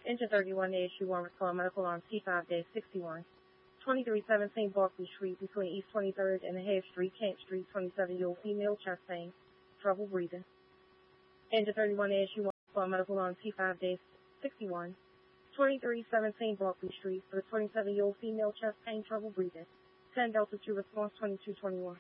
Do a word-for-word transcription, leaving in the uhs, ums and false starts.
Engine thirty-one A S U one respond medical alarm T five sixty-one. twenty-three seventeen Barclay Street between East twenty-third and the Half Street, Kent Street, twenty-seven-year-old female, chest pain, trouble breathing. Engine thirty-one A S U one respond medical alarm T five sixty-one. twenty-three seventeen Barclay Street for the twenty-seven-year-old female, chest pain, trouble breathing. ten Delta two response twenty-two twenty-one.